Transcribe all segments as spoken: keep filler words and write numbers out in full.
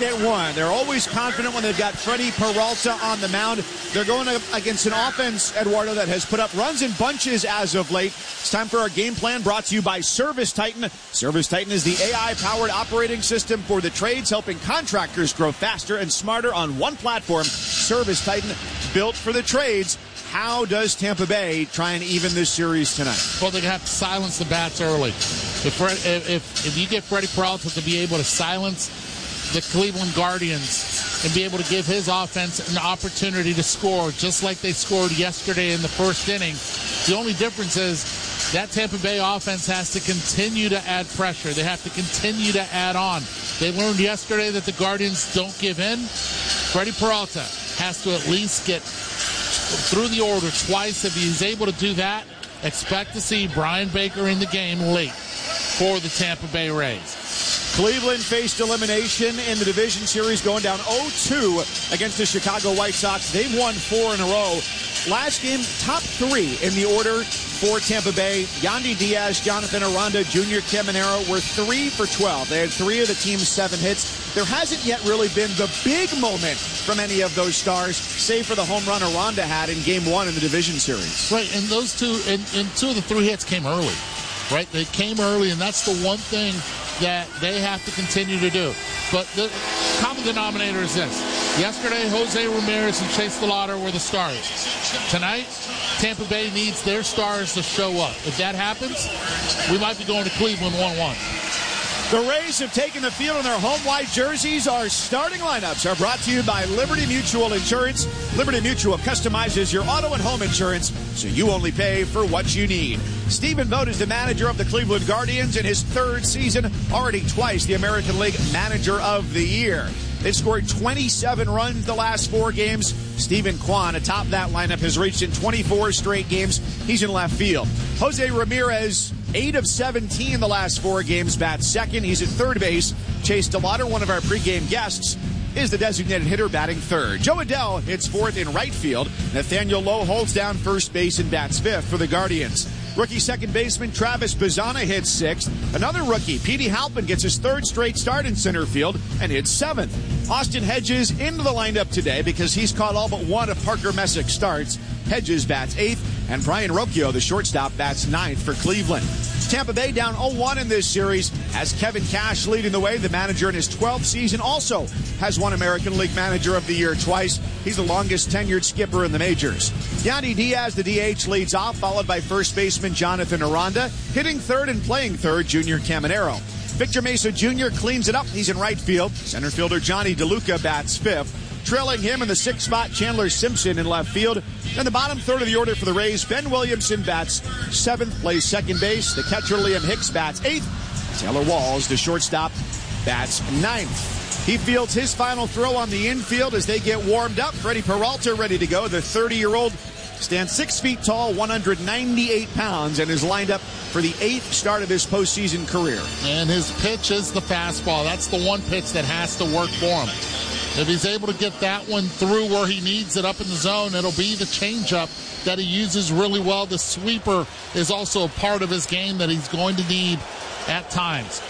eight at one. They're always confident when they've got Freddie Peralta on the mound. They're going against an offense, Eduardo, that has put up runs in bunches as of late. It's time for our game plan, brought to you by Service Titan. Service Titan is the A I-powered operating system for the trades, helping contractors grow faster and smarter on one platform. Service Titan, built for the trades. How does Tampa Bay try and even this series tonight? Well, they have to silence the bats early. If Fred, if if you get Freddie Peralta to be able to silence the Cleveland Guardians and be able to give his offense an opportunity to score, just like they scored yesterday in the first inning, the only difference is that Tampa Bay offense has to continue to add pressure. They have to continue to add on. They learned yesterday that the Guardians don't give in. Freddie Peralta has to at least get through the order twice. If he's able to do that, expect to see Brian Baker in the game late for the Tampa Bay Rays. Cleveland faced elimination in the division series, going down oh two against the Chicago White Sox. They've won four in a row. Last game, top three in the order for Tampa Bay. Yandy Diaz, Jonathan Aranda, Junior Caminero were three for twelve. They had three of the team's seven hits. There hasn't yet really been the big moment from any of those stars, save for the home run Aranda had in game one in the division series. Right, and those two, and, and two of the three hits came early. Right, they came early, and that's the one thing that they have to continue to do. But the common denominator is this. Yesterday, Jose Ramirez and Chase DeLauder were the stars. Tonight, Tampa Bay needs their stars to show up. If that happens, we might be going to Cleveland one one. The Rays have taken the field in their home white jerseys. Our starting lineups are brought to you by Liberty Mutual Insurance. Liberty Mutual customizes your auto and home insurance so you only pay for what you need. Stephen Vogt is the manager of the Cleveland Guardians in his third season, already twice the American League Manager of the Year. They've scored twenty-seven runs the last four games. Stephen Kwan, atop that lineup, has reached in twenty-four straight games. He's in left field. Jose Ramirez, eight of seventeen the last four games, bats second. He's at third base. Chase DeLauder, one of our pregame guests, is the designated hitter, batting third. Joe Adell hits fourth in right field. Nathaniel Lowe holds down first base and bats fifth for the Guardians. Rookie second baseman Travis Bazzana hits sixth. Another rookie, Petey Halpin, gets his third straight start in center field and hits seventh. Austin Hedges into the lineup today because he's caught all but one of Parker Messick's starts. Hedges bats eighth, and Brian Rocchio, the shortstop, bats ninth for Cleveland. Tampa Bay down oh one in this series has Kevin Cash leading the way. The manager in his twelfth season also has won American League Manager of the Year twice. He's the longest tenured skipper in the majors. Yandy Diaz, the D H, leads off, followed by first baseman Jonathan Aranda. Hitting third and playing third, Junior Caminero. Victor Mesa Junior cleans it up. He's in right field. Center fielder Johnny DeLuca bats fifth. Trailing him in the sixth spot, Chandler Simpson in left field. And the bottom third of the order for the Rays, Ben Williamson bats seventh, plays second base. The catcher Liam Hicks bats eighth. Taylor Walls, the shortstop, bats ninth. He fields his final throw on the infield as they get warmed up. Freddie Peralta ready to go. The thirty-year-old stands six feet tall, one hundred ninety-eight pounds, and is lined up for the eighth start of his postseason career. And his pitch is the fastball. That's the one pitch that has to work for him. If he's able to get that one through where he needs it up in the zone, it'll be the changeup that he uses really well. The sweeper is also a part of his game that he's going to need at times.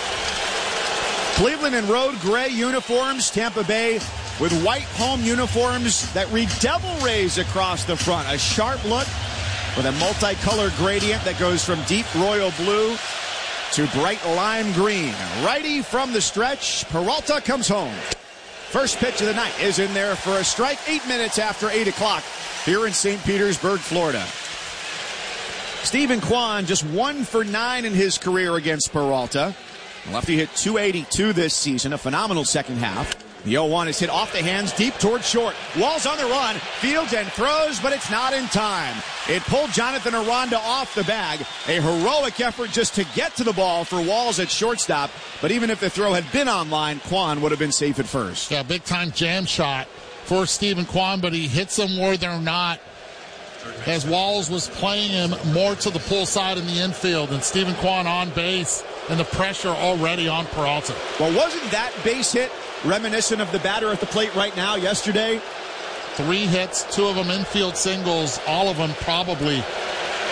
Cleveland in road gray uniforms. Tampa Bay with white home uniforms that read Devil Rays across the front. A sharp look with a multicolored gradient that goes from deep royal blue to bright lime green. Righty from the stretch. Peralta comes home. First pitch of the night is in there for a strike. Eight minutes after eight o'clock here in Saint Petersburg, Florida. Stephen Kwan just one for nine in his career against Peralta. Lefty hit two eighty-two this season, a phenomenal second half. The oh one is hit off the hands deep toward short. Walls on the run, fields and throws, but it's not in time. It pulled Jonathan Aranda off the bag. A heroic effort just to get to the ball for Walls at shortstop. But even if the throw had been on line, Kwan would have been safe at first. Yeah, big-time jam shot for Stephen Kwan, but he hits them where they're not, as Walls was playing him more to the pull side in the infield, and Stephen Kwan on base, and the pressure already on Peralta. Well, wasn't that base hit reminiscent of the batter at the plate right now yesterday? Three hits, two of them infield singles, all of them probably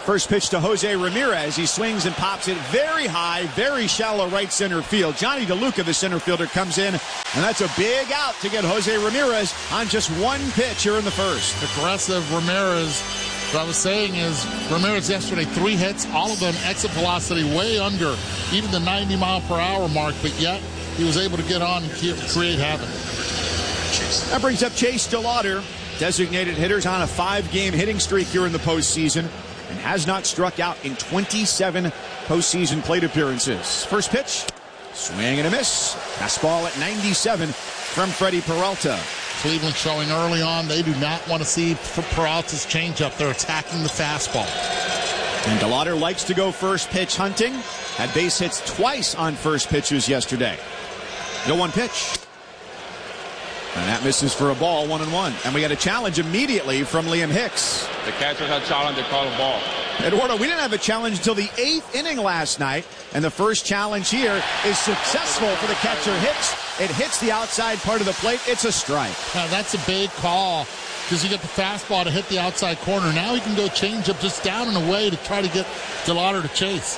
First pitch to Jose Ramirez. He swings and pops it very high, very shallow right center field. Johnny DeLuca, the center fielder, comes in, and that's a big out to get Jose Ramirez on just one pitch here in the first. Aggressive Ramirez. What I was saying is Ramirez yesterday, three hits, all of them exit velocity way under even the ninety mile per hour mark, but yet he was able to get on and create havoc. That brings up Chase DeLauder, designated hitters on a five-game hitting streak here in the postseason, and has not struck out in twenty-seven postseason plate appearances. First pitch, swing and a miss. Fastball at ninety-seven from Freddie Peralta. Cleveland showing early on they do not want to see Peralta's changeup. They're attacking the fastball. And DeLauder likes to go first pitch hunting. Had base hits twice on first pitches yesterday. No one pitch. And that misses for a ball, one and one. And we got a challenge immediately from Liam Hicks. The catchers have challenged, they call a ball. Eduardo, we didn't have a challenge until the eighth inning last night. And the first challenge here is successful for the catcher Hicks. It hits the outside part of the plate. It's a strike. Now, that's a big call because you get the fastball to hit the outside corner. Now he can go change up just down and away to try to get DeLauder to chase.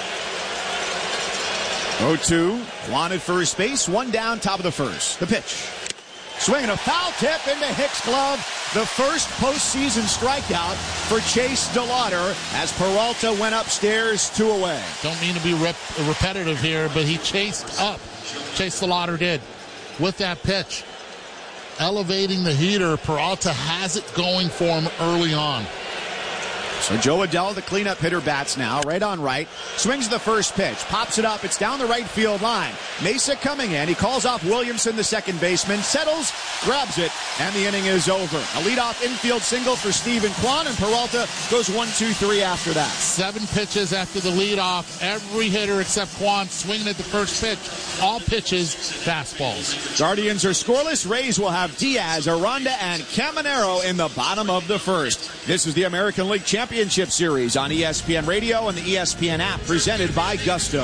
oh two, Juan at first base, one down, top of the first. The pitch. Swinging a foul tip into Hicks' glove. The first postseason strikeout for Chase DeLauder as Peralta went upstairs, two away. Don't mean to be rep- repetitive here, but he chased up. Chase DeLauder did with that pitch. Elevating the heater, Peralta has it going for him early on. So Joe Adell, the cleanup hitter, bats now, right on right. Swings the first pitch, pops it up. It's down the right field line. Mesa coming in. He calls off Williamson, the second baseman, settles, grabs it, and the inning is over. A leadoff infield single for Stephen Kwan, and Peralta goes one, two, three after that. Seven pitches after the leadoff. Every hitter except Kwan swinging at the first pitch. All pitches, fastballs. Guardians are scoreless. Rays will have Diaz, Aranda, and Caminero in the bottom of the first. This is the American League Championship Series on E S P N Radio and the E S P N app, presented by Gusto.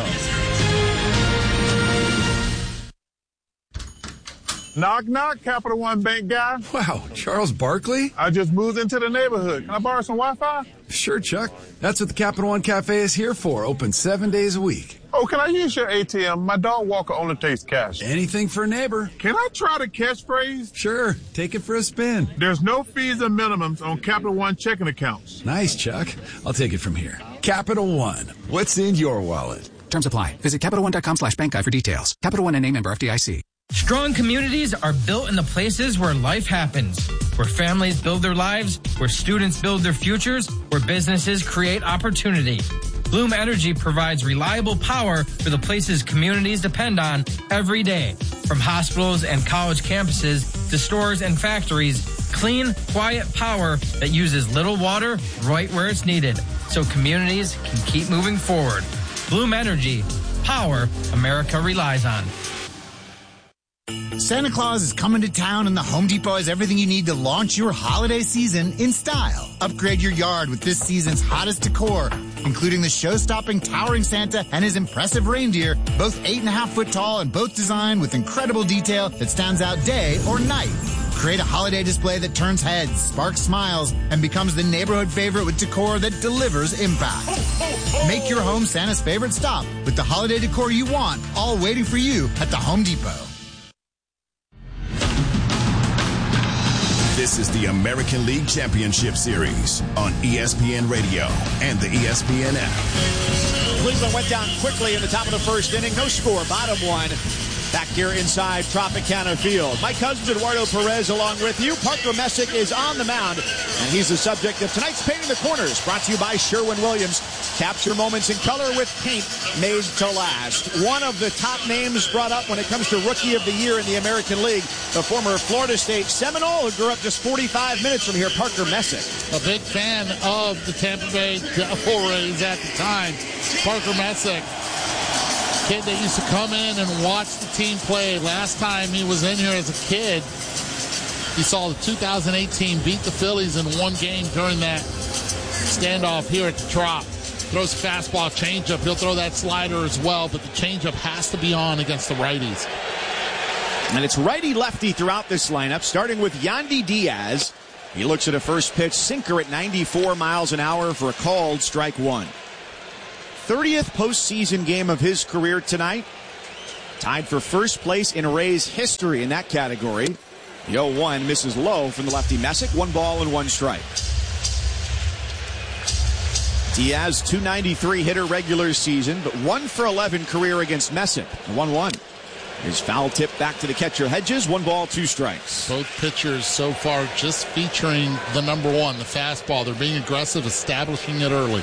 Knock, knock, Capital One Bank guy. Wow, Charles Barkley? I just moved into the neighborhood. Can I borrow some Wi-Fi? Sure, Chuck. That's what the Capital One Cafe is here for. Open seven days a week. Oh, can I use your A T M? My dog walker only takes cash. Anything for a neighbor. Can I try the catchphrase? Sure. Take it for a spin. There's no fees or minimums on Capital One checking accounts. Nice, Chuck. I'll take it from here. Capital One. What's in your wallet? Terms apply. Visit Capital One dot com slash bank guide for details. Capital One and name member F D I C. Strong communities are built in the places where life happens, where families build their lives, where students build their futures, where businesses create opportunity. Bloom Energy provides reliable power for the places communities depend on every day. From hospitals and college campuses to stores and factories, clean, quiet power that uses little water right where it's needed, so communities can keep moving forward. Bloom Energy, power America relies on. Santa Claus is coming to town, and the Home Depot has everything you need to launch your holiday season in style. Upgrade your yard with this season's hottest decor, including the show-stopping towering Santa and his impressive reindeer, both eight and a half foot tall and both designed with incredible detail that stands out day or night. Create a holiday display that turns heads, sparks smiles, and becomes the neighborhood favorite with decor that delivers impact. Make your home Santa's favorite stop with the holiday decor you want, all waiting for you at the Home Depot. This is the American League Championship Series on E S P N Radio and the E S P N app. Cleveland went down quickly in the top of the first inning. No score, bottom one. Back here inside Tropicana Field. Mike Cousins, Eduardo Perez along with you. Parker Messick is on the mound, and he's the subject of tonight's Painting the Corners, brought to you by Sherwin-Williams. Capture moments in color with paint made to last. One of the top names brought up when it comes to Rookie of the Year in the American League, the former Florida State Seminole who grew up just forty-five minutes from here, Parker Messick. A big fan of the Tampa Bay Devil Rays at the time, Parker Messick. Kid that used to come in and watch the team play. Last time he was in here as a kid, he saw the two thousand eighteen beat the Phillies in one game during that standoff here at the Trop. Throws fastball, changeup. He'll throw that slider as well, but the changeup has to be on against the righties. And it's righty-lefty throughout this lineup, starting with Yandy Diaz. He looks at a first pitch sinker at ninety-four miles an hour for a called strike one. thirtieth postseason game of his career tonight. Tied for first place in Rays history in that category. The oh one misses low from the lefty Messick. One ball and one strike. Diaz, two ninety-three hitter regular season, but one for eleven career against Messick. one one. His foul tip back to the catcher Hedges. One ball, two strikes. Both pitchers so far just featuring the number one, the fastball. They're being aggressive, establishing it early.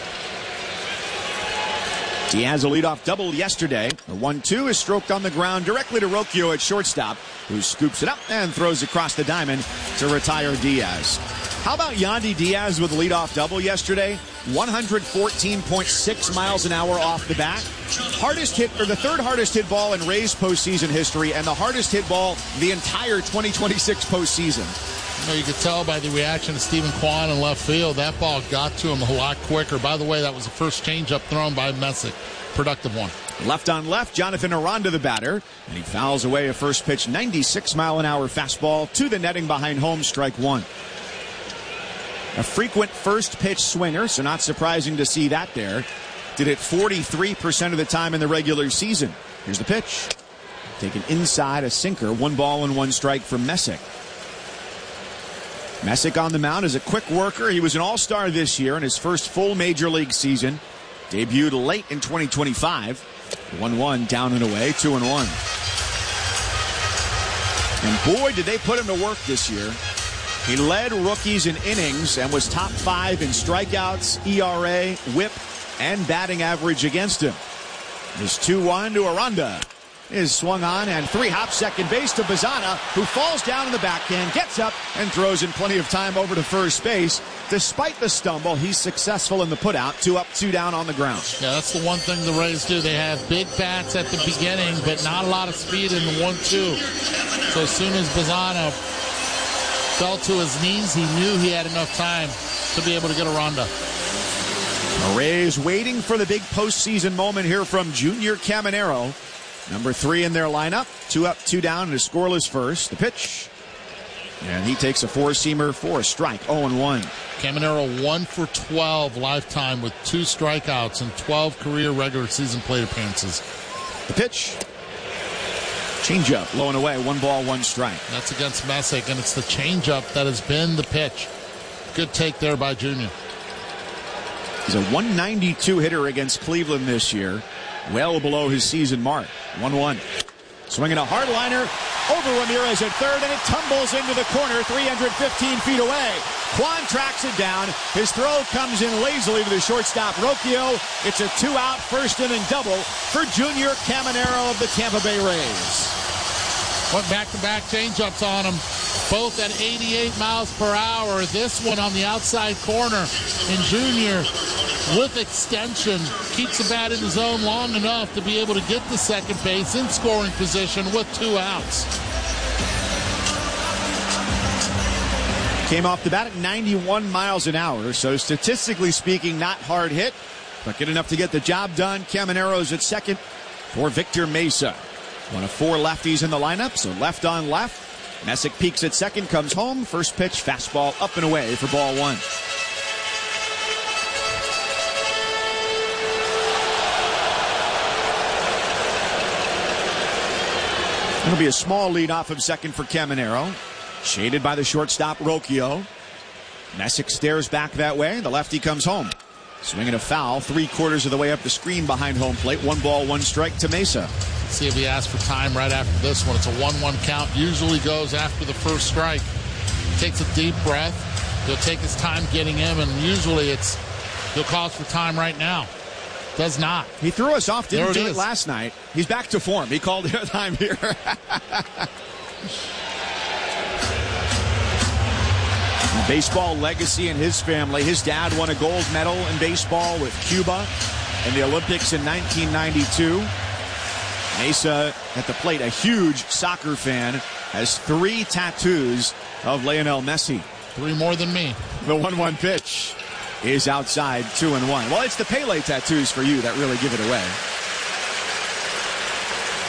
Diaz a leadoff double yesterday. The one two is stroked on the ground directly to Rocchio at shortstop, who scoops it up and throws across the diamond to retire Diaz. How about Yandy Diaz with a leadoff double yesterday? one fourteen point six miles an hour off the bat. Hardest hit, or the third hardest hit ball in Rays postseason history, and the hardest hit ball the entire twenty twenty-six postseason. You know, you could tell by the reaction of Stephen Kwan in left field, that ball got to him a lot quicker. By the way, that was the first changeup thrown by Messick. Productive one. Left on left, Jonathan Aranda the batter, and he fouls away a first pitch ninety-six mile an hour fastball to the netting behind home, strike one. A frequent first pitch swinger, so not surprising to see that there. Did it forty-three percent of the time in the regular season. Here's the pitch. Taken inside, a sinker, one ball and one strike from Messick. Messick on the mound is a quick worker. He was an all-star this year in his first full major league season. Debuted late in twenty twenty-five. one one down and away, two and one. And boy, did they put him to work this year. He led rookies in innings and was top five in strikeouts, E R A, whip, and batting average against him. His two one to Aranda is swung on, and three hops second base to Bazana, who falls down in the backhand, gets up, and throws in plenty of time over to first base. Despite the stumble, he's successful in the putout. Two up, two down on the ground. Yeah, that's the one thing the Rays do. They have big bats at the beginning, but not a lot of speed in the one two. So as soon as Bazana fell to his knees, he knew he had enough time to be able to get Aranda. The Rays waiting for the big postseason moment here from Junior Caminero. Number three in their lineup. Two up, two down, and a scoreless first. The pitch. And he takes a four-seamer for a strike. oh and one. Caminero one for twelve lifetime with two strikeouts and twelve career regular season plate appearances. The pitch. Changeup, low and away. One ball, one strike. That's against Messick, and it's the changeup that has been the pitch. Good take there by Junior. He's a one ninety-two hitter against Cleveland this year. Well below his season mark. one one. Swinging a hard liner over Ramirez at third, and it tumbles into the corner three hundred fifteen feet away. Kwan tracks it down. His throw comes in lazily to the shortstop, Rocchio. It's a two-out first inning double for Junior Caminero of the Tampa Bay Rays. Went back-to-back changeups on him, both at eighty-eight miles per hour. This one on the outside corner, and Junior, with extension, keeps the bat in the zone long enough to be able to get to second base in scoring position with two outs. Came off the bat at ninety-one miles an hour, so statistically speaking, not hard hit, but good enough to get the job done. Caminero's at second for Victor Mesa. One of four lefties in the lineup, so left on left. Messick peaks at second, comes home. First pitch, fastball up and away for ball one. It'll be a small lead off of second for Caminero. Shaded by the shortstop, Rocchio. Messick stares back that way. The lefty comes home. Swinging a foul, three quarters of the way up the screen behind home plate. One ball, one strike to Mesa. Let's see if he asks for time right after this one. It's a one one count. Usually goes after the first strike. Takes a deep breath. He'll take his time getting him, and usually it's he'll cause for time right now. Does not. He threw us off, didn't There it do it is. last night. He's back to form. He called it time here. Baseball legacy in his family. His dad won a gold medal in baseball with Cuba in the Olympics in nineteen ninety-two. Mesa at the plate, a huge soccer fan, has three tattoos of Lionel Messi. Three more than me. The one one pitch is outside, two and one. Well, it's the Pele tattoos for you that really give it away.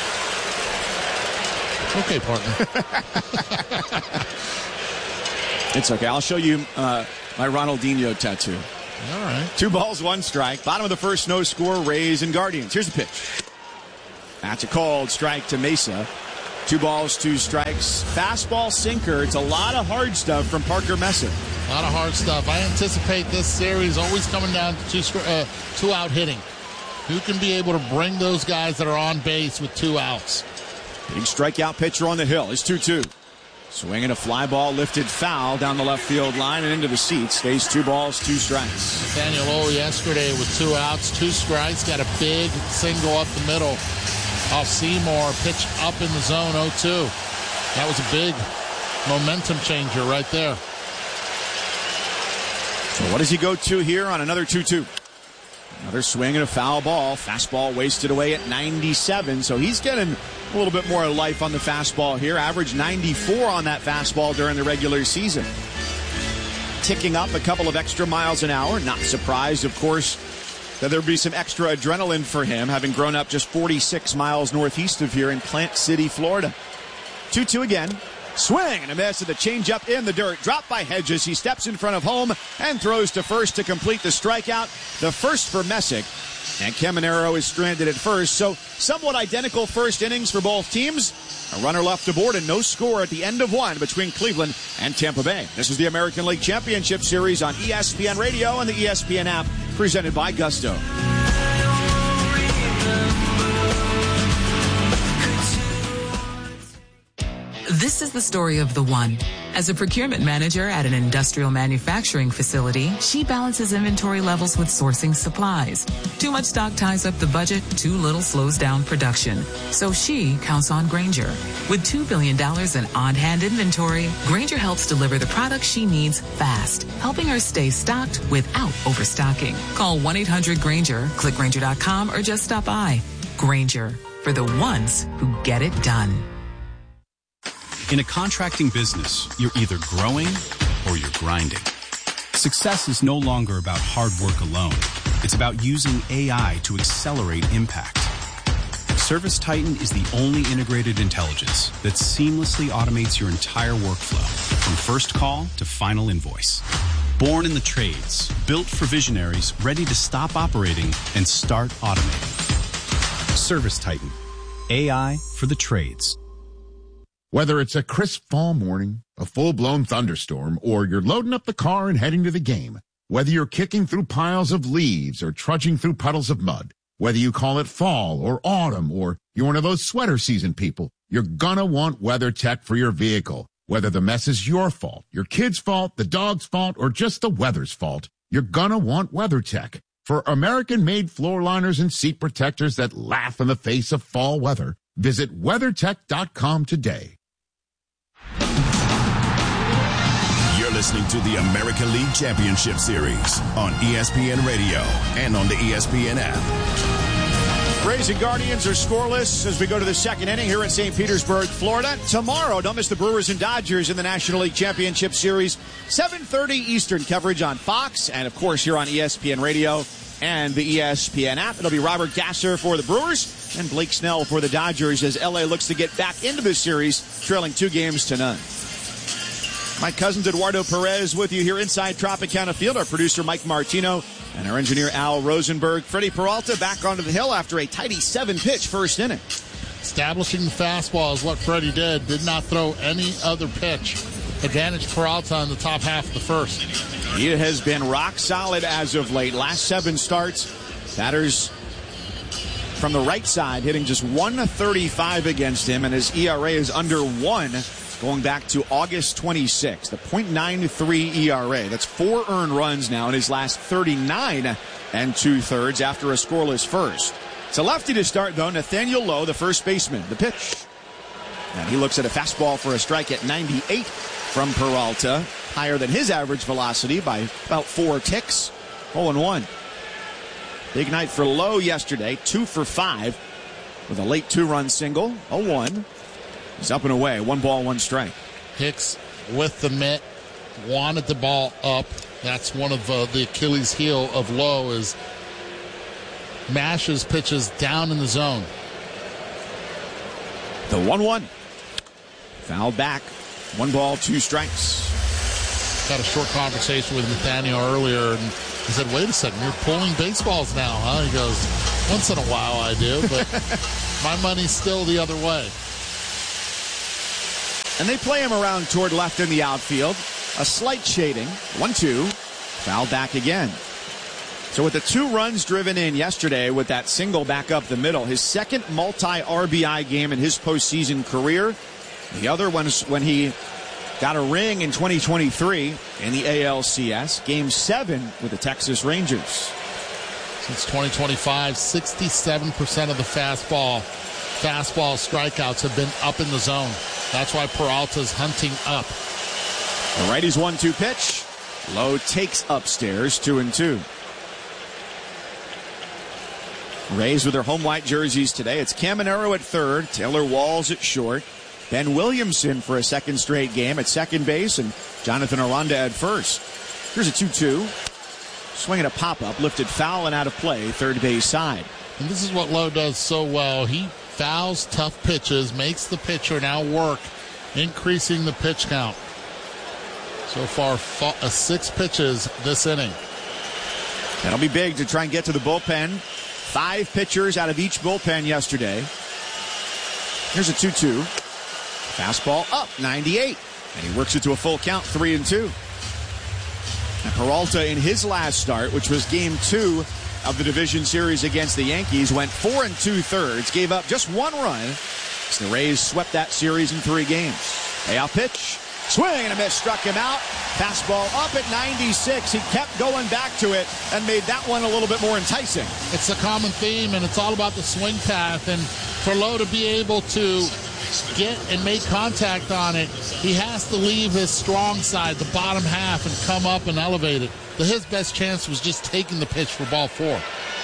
Okay, partner. It's okay. I'll show you uh, my Ronaldinho tattoo. All right. Two balls, one strike. Bottom of the first, no score. Rays and Guardians. Here's the pitch. That's a called strike to Mesa. Two balls, two strikes. Fastball, sinker. It's a lot of hard stuff from Parker Messick. A lot of hard stuff. I anticipate this series always coming down to two, uh, two out hitting. Who can be able to bring those guys that are on base with two outs? Big strikeout pitcher on the hill. It's two two. Swinging a fly ball, lifted foul down the left field line and into the seats. Stays two balls, two strikes. Daniel O yesterday with two outs, two strikes. Got a big single up the middle off Seymour. Pitch up in the zone, oh two. That was a big momentum changer right there. So what does he go to here on another two two? Another swing and a foul ball. Fastball wasted away at ninety-seven. So he's getting a little bit more life on the fastball here. Average ninety-four on that fastball during the regular season. Ticking up a couple of extra miles an hour. Not surprised, of course, that there'd be some extra adrenaline for him, having grown up just forty-six miles northeast of here in Plant City, Florida. two two again. Swing and a miss at the changeup in the dirt. Dropped by Hedges. He steps in front of home and throws to first to complete the strikeout. The first for Messick. And Caminero is stranded at first. So somewhat identical first innings for both teams. A runner left aboard and no score at the end of one between Cleveland and Tampa Bay. This is the American League Championship Series on E S P N Radio and the E S P N app, presented by Gusto. This is the story of the one. As a procurement manager at an industrial manufacturing facility, she balances inventory levels with sourcing supplies. Too much stock ties up the budget, too little slows down production. So she counts on Grainger. With two billion dollars in on-hand inventory, Grainger helps deliver the products she needs fast, helping her stay stocked without overstocking. Call one eight hundred Grainger, click Grainger dot com, or just stop by. Grainger, for the ones who get it done. In a contracting business, you're either growing or you're grinding. Success is no longer about hard work alone. It's about using A I to accelerate impact. ServiceTitan is the only integrated intelligence that seamlessly automates your entire workflow, from first call to final invoice. Born in the trades, built for visionaries ready to stop operating and start automating. ServiceTitan, A I for the trades. Whether it's a crisp fall morning, a full-blown thunderstorm, or you're loading up the car and heading to the game, whether you're kicking through piles of leaves or trudging through puddles of mud, whether you call it fall or autumn, or you're one of those sweater season people, you're gonna want WeatherTech for your vehicle. Whether the mess is your fault, your kid's fault, the dog's fault, or just the weather's fault, you're gonna want WeatherTech. For American-made floor liners and seat protectors that laugh in the face of fall weather, visit WeatherTech dot com today. You're listening to the American League Championship Series on E S P N Radio and on the E S P N app. Rays and Guardians are scoreless as we go to the second inning here in Saint Petersburg, Florida. Tomorrow, don't miss the Brewers and Dodgers in the National League Championship Series. seven thirty Eastern coverage on Fox and, of course, here on E S P N Radio and the E S P N app. It'll be Robert Gasser for the Brewers and Blake Snell for the Dodgers as L A looks to get back into this series, trailing two games to none. My cousin Eduardo Perez with you here inside Tropicana Field. Our producer Mike Martino and our engineer Al Rosenberg. Freddie Peralta back onto the hill after a tidy seven-pitch first inning. Establishing the fastball is what Freddie did. Did not throw any other pitch. Advantage Peralta on the top half of the first. He has been rock solid as of late. Last seven starts, batters from the right side hitting just one thirty-five against him, and his E R A is under one going back to August twenty-sixth. The point nine three E R A. That's four earned runs now in his last thirty-nine and two-thirds after a scoreless first. It's a lefty to start, though. Nathaniel Lowe, the first baseman. The pitch. And he looks at a fastball for a strike at ninety-eight from Peralta. Higher than his average velocity by about four ticks. oh and one. Big night for Lowe yesterday. Two for five with a late two-run single. oh one. He's up and away. One ball, one strike. Hicks with the mitt. Wanted the ball up. That's one of uh, the Achilles heel of Lowe is mashes pitches down in the zone. The one one. Fouled back. One ball, two strikes. Had a short conversation with Nathaniel earlier, and he said, wait a second, you're pulling baseballs now, huh? He goes, once in a while I do, but my money's still the other way. And they play him around toward left in the outfield. A slight shading. one two. Foul back again. So with the two runs driven in yesterday with that single back up the middle, his second multi-R B I game in his postseason career. The other one is when he got a ring in twenty twenty-three in the A L C S. Game seven with the Texas Rangers. Since twenty twenty-five, sixty-seven percent of the fastball, fastball strikeouts have been up in the zone. That's why Peralta's hunting up. The righty's one two pitch. Lowe takes upstairs, two and two. Rays with their home white jerseys today. It's Caminero at third, Taylor Walls at short, Ben Williamson for a second straight game at second base, and Jonathan Aranda at first. Here's a two two. Swinging a pop-up, lifted foul and out of play, third base side. And this is what Lowe does so well. He fouls tough pitches, makes the pitcher now work, increasing the pitch count. So far, uh, six pitches this inning. That'll be big to try and get to the bullpen. Five pitchers out of each bullpen yesterday. Here's a two two. Fastball up, ninety-eight. And he works it to a full count, three and two. And Peralta in his last start, which was game two of the division series against the Yankees, went four and two-thirds, gave up just one run. So the Rays swept that series in three games. Payoff pitch. Swing and a miss, struck him out. Fastball up at ninety-six. He kept going back to it and made that one a little bit more enticing. It's a common theme, and it's all about the swing path. And for Lowe to be able to get and make contact on it, he has to leave his strong side, the bottom half, and come up and elevate it. But his best chance was just taking the pitch for ball four.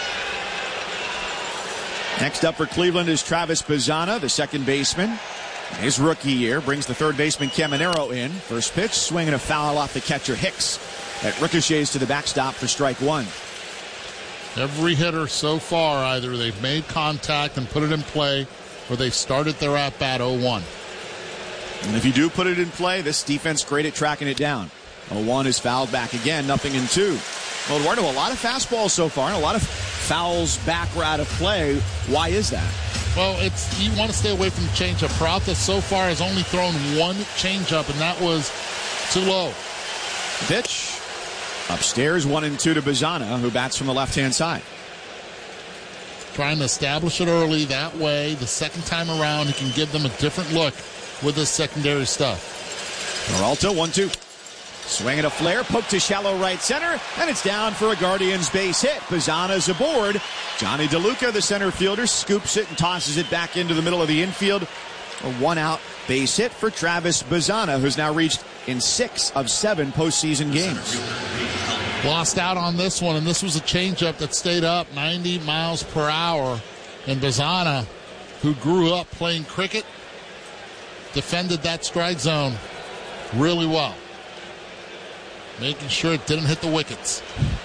Next up for Cleveland is Travis Bazzana, the second baseman. His rookie year brings the third baseman Caminero in. First pitch, swinging a foul off the catcher Hicks. That ricochets to the backstop for strike one. Every hitter so far, either they've made contact and put it in play, or they've started their at-bat oh one. And if you do put it in play, this defense great at tracking it down. oh one is fouled back again, nothing in two. Well, Eduardo, a lot of fastballs so far and a lot of fouls back or out of play. Why is that? Well, it's you want to stay away from the changeup. Peralta so far has only thrown one changeup, and that was too low. Pitch. Upstairs, one and two to Bazzana, who bats from the left-hand side. Trying to establish it early. That way, the second time around, he can give them a different look with his secondary stuff. Peralta, one two. Swinging a flare, poke to shallow right center, and it's down for a Guardians base hit. Bazzana's aboard. Johnny DeLuca, the center fielder, scoops it and tosses it back into the middle of the infield. A one-out base hit for Travis Bazzana, who's now reached in six of seven postseason games. Lost out on this one, and this was a changeup that stayed up ninety miles per hour. And Bazzana, who grew up playing cricket, defended that strike zone really well, making sure it didn't hit the wickets.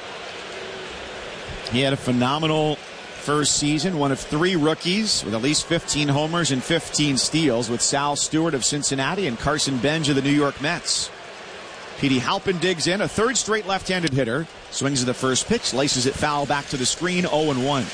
He had a phenomenal first season, one of three rookies with at least fifteen homers and fifteen steals, with Sal Stewart of Cincinnati and Carson Benj of the New York Mets. Petey Halpin digs in, a third straight left-handed hitter. Swings at the first pitch, laces it foul back to the screen, oh and one.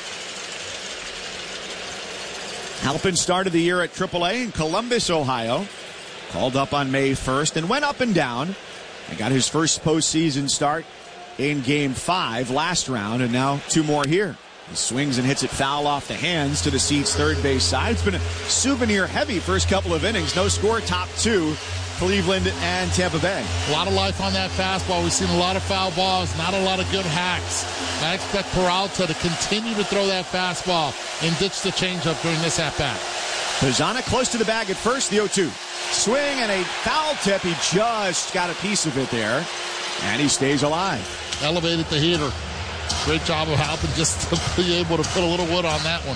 Halpin started the year at triple A in Columbus, Ohio. Called up on May first and went up and down. And got his first postseason start in game five last round, and now two more here. He swings and hits it foul off the hands to the seats third base side. It's been a souvenir-heavy first couple of innings. No score, top two, Cleveland and Tampa Bay. A lot of life on that fastball. We've seen a lot of foul balls, not a lot of good hacks. I expect Peralta to continue to throw that fastball and ditch the changeup during this at-bat. Bazzana close to the bag at first, the oh two. Swing and a foul tip. He just got a piece of it there, and he stays alive. Elevated the heater. Great job of Halpin just to be able to put a little wood on that one.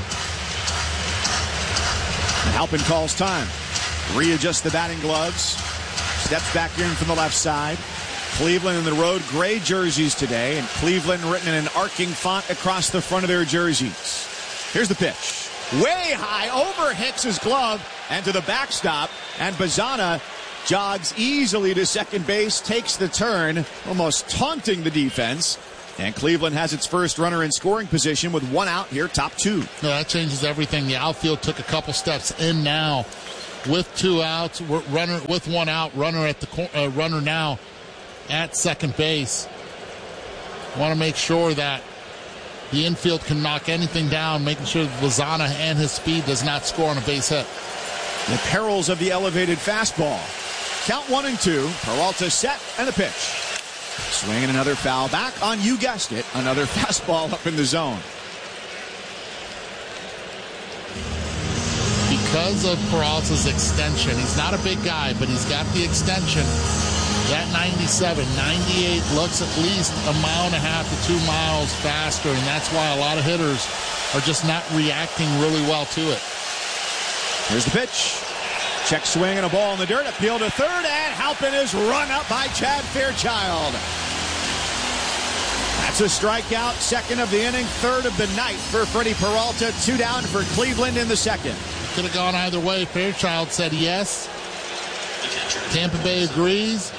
And Halpin calls time. Readjusts the batting gloves. Steps back in from the left side. Cleveland in the road gray jerseys today, and Cleveland written in an arcing font across the front of their jerseys. Here's the pitch. Way high over Hicks's glove and to the backstop, and Bazzana jogs easily to second base, takes the turn, almost taunting the defense. And Cleveland has its first runner in scoring position with one out here, top two. No, that changes everything. The outfield took a couple steps in now with two outs, runner with one out, runner at the uh, runner now at second base. Want to make sure that the infield can knock anything down, making sure that Lozano and his speed does not score on a base hit. The perils of the elevated fastball. Count one and two. Peralta set and the pitch. Swinging another foul back on, you guessed it, another fastball up in the zone. Because of Peralta's extension, he's not a big guy, but he's got the extension. That ninety-seven, ninety-eight looks at least a mile and a half to two miles faster, and that's why a lot of hitters are just not reacting really well to it. Here's the pitch. Check swing and a ball in the dirt. Appeal to third, and Halpin is run up by Chad Fairchild. That's a strikeout. Second of the inning, third of the night for Freddie Peralta. Two down for Cleveland in the second. Could have gone either way. Fairchild said yes. Tampa Bay agrees.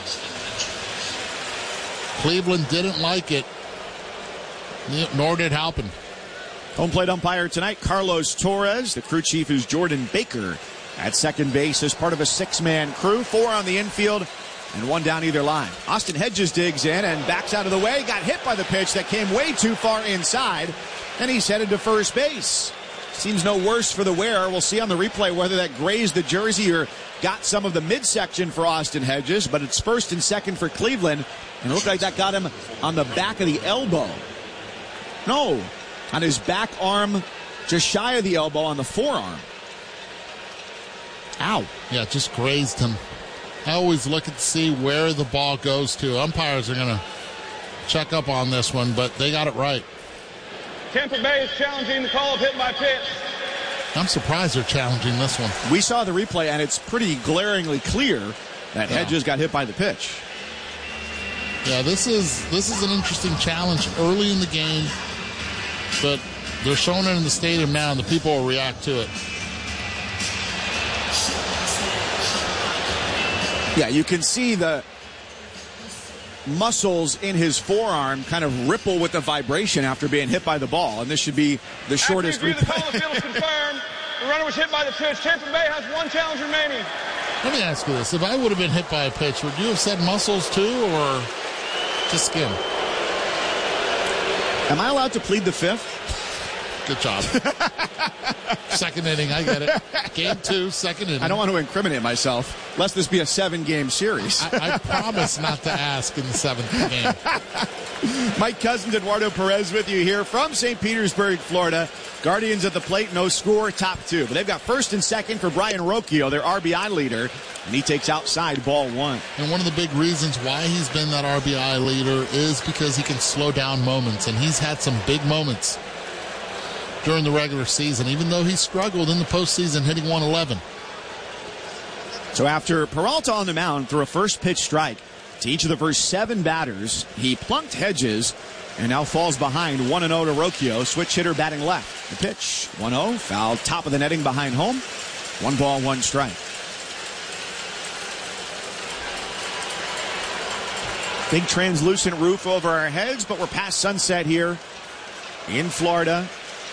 Cleveland didn't like it, nor did Halpin. Home plate umpire tonight, Carlos Torres. The crew chief is Jordan Baker. At second base as part of a six-man crew, four on the infield and one down either line. Austin Hedges digs in and backs out of the way. Got hit by the pitch that came way too far inside, and he's headed to first base. Seems no worse for the wearer. We'll see on the replay whether that grazed the jersey or got some of the midsection for Austin Hedges, but it's first and second for Cleveland, and it looked like that got him on the back of the elbow. No, on his back arm, just shy of the elbow on the forearm. Ow. Yeah, it just grazed him. I always look to see where the ball goes to. Umpires are going to check up on this one, but they got it right. Tampa Bay is challenging the call of hit by pitch. I'm surprised they're challenging this one. We saw the replay, and it's pretty glaringly clear that yeah. Hedges got hit by the pitch. Yeah, this is this is an interesting challenge early in the game, but they're showing it in the stadium now, and the people will react to it. Yeah, you can see the muscles in his forearm kind of ripple with the vibration after being hit by the ball, and this should be the shortest replay. The call of field is confirmed. The runner was hit by the pitch. Tampa Bay has one challenge remaining. Let me ask you this. If I would have been hit by a pitch, would you have said muscles too, or just skin? Am I allowed to plead the fifth? Good job. Second inning, I get it. Game two, second inning. I don't want to incriminate myself, lest this be a seven-game series. I, I promise not to ask in the seventh game. Mike Cousins, Eduardo Perez with you here from Saint Petersburg, Florida. Guardians at the plate, no score, top two. But they've got first and second for Brian Rocchio, their R B I leader, and he takes outside ball one. And one of the big reasons why he's been that R B I leader is because he can slow down moments, and he's had some big moments during the regular season, even though he struggled in the postseason hitting one eleven. So after Peralta on the mound threw a first pitch strike to each of the first seven batters, he plunked Hedges and now falls behind one and oh to Rocchio. Switch hitter batting left. The pitch, one oh, foul top of the netting behind home. One ball, one strike. Big translucent roof over our heads, but we're past sunset here in Florida.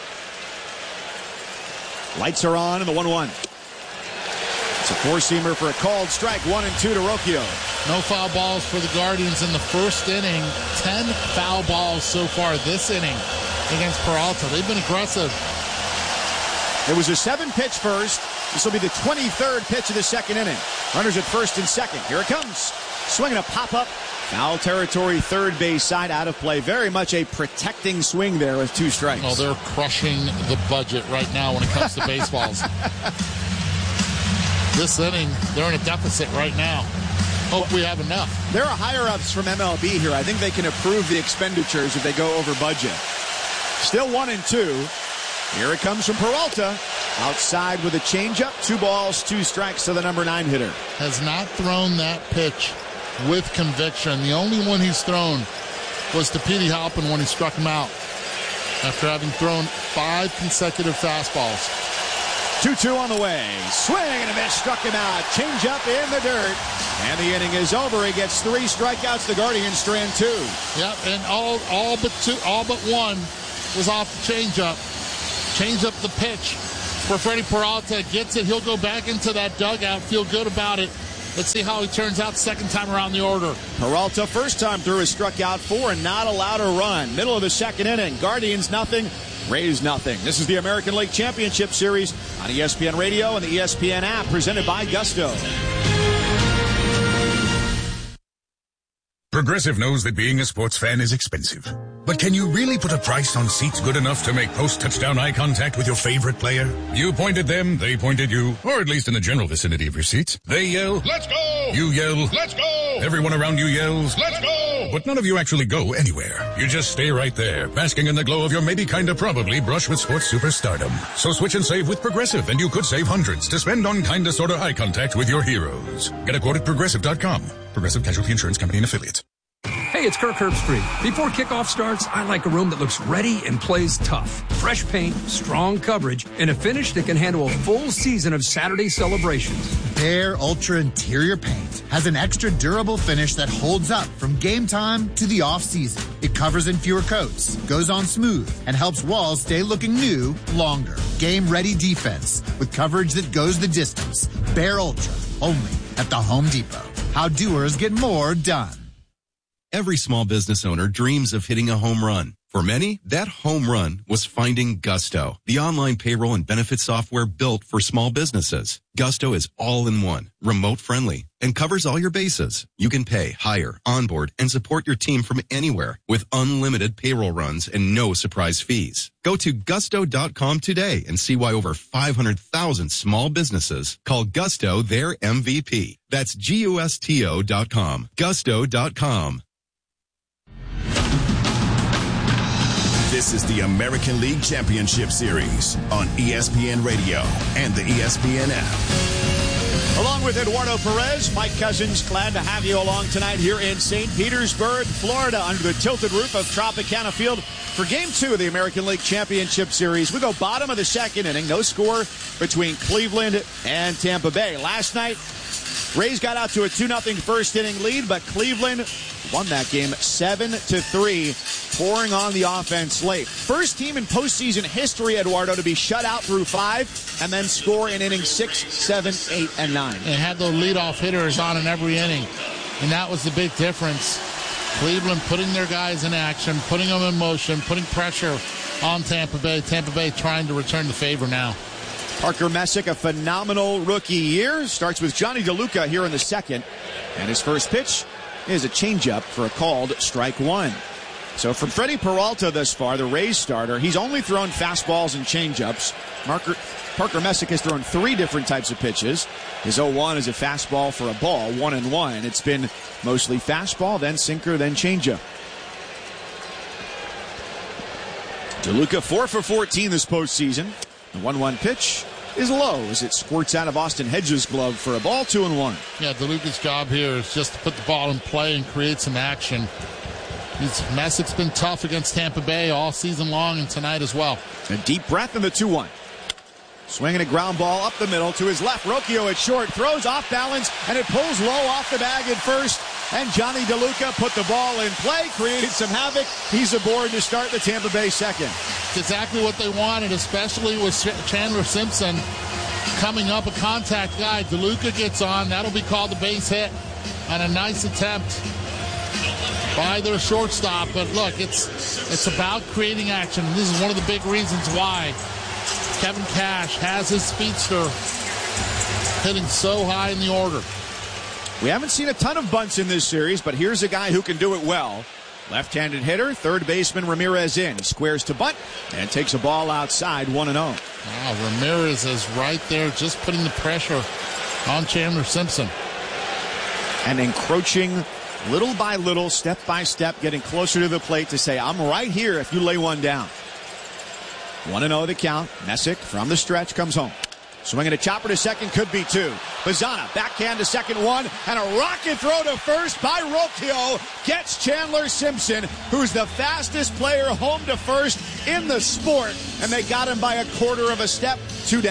Lights are on, and the one one. It's a four-seamer for a called strike. One and two to Rocchio. No foul balls for the Guardians in the first inning. Ten foul balls so far this inning against Peralta. They've been aggressive. It was a seven-pitch first. This will be the twenty-third pitch of the second inning. Runners at first and second. Here it comes. Swinging a pop-up. Foul territory, third base side, out of play. Very much a protecting swing there with two strikes. Oh, they're crushing the budget right now when it comes to baseballs. This inning, they're in a deficit right now. Hope we have enough. There are higher-ups from M L B here. I think they can approve the expenditures if they go over budget. Still one and two. Here it comes from Peralta. Outside with a changeup. Two balls, two strikes to the number nine hitter. Has not thrown that pitch with conviction. The only one he's thrown was to Petey Halpin when he struck him out after having thrown five consecutive fastballs. two two on the way. Swing and a miss, struck him out. Change up in the dirt. And the inning is over. He gets three strikeouts. The Guardians strand two. Yep, and all all but two, all but one was off the changeup. Change up the pitch for Freddie Peralta. Gets it. He'll go back into that dugout. Feel good about it. Let's see how he turns out second time around the order. Peralta, first time through, has struck out four and not allowed a run. Middle of the second inning. Guardians nothing. Rays nothing. This is the American League Championship Series on E S P N Radio and the E S P N app, presented by Gusto. Progressive knows that being a sports fan is expensive. But can you really put a price on seats good enough to make post-touchdown eye contact with your favorite player? You point at them, they point at you, or at least in the general vicinity of your seats. They yell, "Let's go!" You yell, "Let's go!" Everyone around you yells, "Let's go!" But none of you actually go anywhere. You just stay right there, basking in the glow of your maybe kinda probably brush with sports superstardom. So switch and save with Progressive, and you could save hundreds to spend on kinda sorta eye contact with your heroes. Get a quote at Progressive dot com. Progressive Casualty Insurance Company and Affiliates. Hey, it's Kirk Herbstreit. Before kickoff starts, I like a room that looks ready and plays tough. Fresh paint, strong coverage, and a finish that can handle a full season of Saturday celebrations. Behr Ultra Interior Paint has an extra durable finish that holds up from game time to the off-season. It covers in fewer coats, goes on smooth, and helps walls stay looking new longer. Game-ready defense with coverage that goes the distance. Behr Ultra, only at the Home Depot. How doers get more done. Every small business owner dreams of hitting a home run. For many, that home run was finding Gusto, the online payroll and benefit software built for small businesses. Gusto is all-in-one, remote-friendly, and covers all your bases. You can pay, hire, onboard, and support your team from anywhere with unlimited payroll runs and no surprise fees. Go to gusto dot com today and see why over five hundred thousand small businesses call Gusto their M V P. That's G U S T O dot com. Gusto dot com. This is the American League Championship Series on E S P N Radio and the E S P N app. Along with Eduardo Perez, Mike Cousins, glad to have you along tonight here in Saint Petersburg, Florida, under the tilted roof of Tropicana Field for Game two of the American League Championship Series. We go bottom of the second inning, no score between Cleveland and Tampa Bay. Last night, Rays got out to a two nothing first inning lead, but Cleveland won that game seven to three, pouring on the offense late. First team in postseason history, Eduardo, to be shut out through five and then score in innings six, seven, eight, and nine. They had those leadoff hitters on in every inning, and that was the big difference. Cleveland putting their guys in action, putting them in motion, putting pressure on Tampa Bay. Tampa Bay trying to return the favor now. Parker Messick, a phenomenal rookie year. Starts with Johnny DeLuca here in the second. And his first pitch is a changeup for a called strike one. So from Freddie Peralta thus far, the Rays starter, he's only thrown fastballs and changeups. Marker, Parker Messick has thrown three different types of pitches. His oh one is a fastball for a ball, one and one. It's been mostly fastball, then sinker, then changeup. DeLuca four for fourteen this postseason. The one one pitch is low as it squirts out of Austin Hedges' glove for a ball, two and one. Yeah, DeLuca's job here is just to put the ball in play and create some action. He's, Messick's been tough against Tampa Bay all season long and tonight as well. A deep breath in the two one. Swinging a ground ball up the middle to his left. Rocchio at short, throws off balance, and it pulls low off the bag at first. And Johnny DeLuca put the ball in play, created some havoc. He's aboard to start the Tampa Bay second. It's exactly what they wanted, especially with Chandler Simpson coming up, a contact guy. DeLuca gets on. That'll be called a base hit. And a nice attempt by their shortstop. But look, it's it's about creating action. And this is one of the big reasons why Kevin Cash has his speedster hitting so high in the order. We haven't seen a ton of bunts in this series, but here's a guy who can do it well. Left-handed hitter, third baseman Ramirez in. He squares to bunt and takes a ball outside, one and oh. Wow, Ramirez is right there just putting the pressure on Chandler Simpson. And encroaching little by little, step by step, getting closer to the plate to say, I'm right here if you lay one down. one and oh the count. Messick from the stretch comes home. Swinging a chopper to second, could be two. Bazzana, backhand to second one, and a rocket throw to first by Rocchio gets Chandler Simpson, who's the fastest player home to first in the sport, and they got him by a quarter of a step, two down.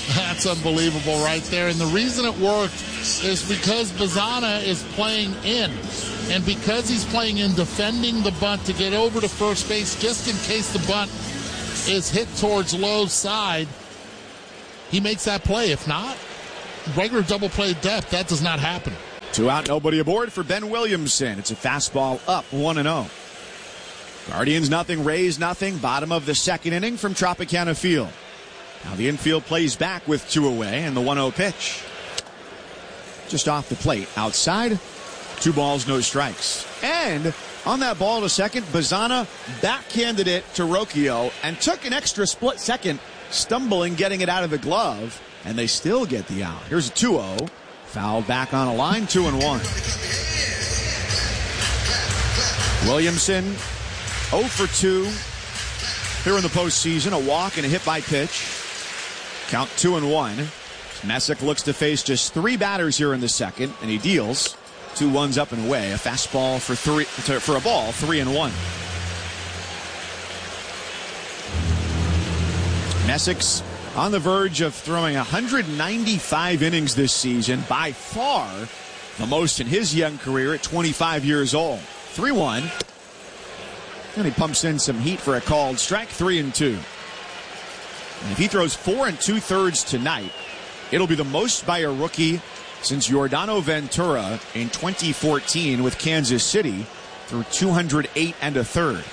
That's unbelievable right there. And the reason it worked is because Bazana is playing in. And because he's playing in, defending the bunt to get over to first base just in case the bunt is hit towards Lowe's side, he makes that play. If not, regular double play depth, that does not happen. Two out, nobody aboard for Ben Williamson. It's a fastball up one and oh. Guardians nothing, Rays nothing. Bottom of the second inning from Tropicana Field. Now the infield plays back with two away and the one oh pitch. Just off the plate. Outside, two balls, no strikes. And on that ball to second, Bazana backhanded it to Rocchio and took an extra split second, stumbling, getting it out of the glove. And they still get the out. Here's a two oh. Fouled back on a line, two and one. Williamson, oh for two here in the postseason. A walk and a hit by pitch. Count two and one. Messick looks to face just three batters here in the second, and he deals two ones up and away. A fastball for three for a ball, three and one. Messick's on the verge of throwing one hundred ninety-five innings this season, by far the most in his young career at twenty-five years old. three one. And he pumps in some heat for a called strike, three and two. And if he throws four and two thirds tonight, it'll be the most by a rookie since Giordano Ventura in twenty fourteen with Kansas City, threw two hundred eight and a third.